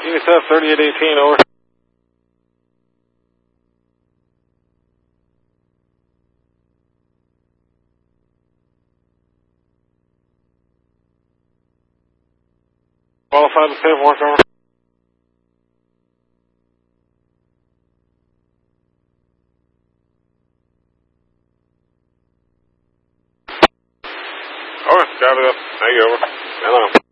UNICEF 3818, over. Qualified to safe work, over. Over, got it up. Thank you, over. And on.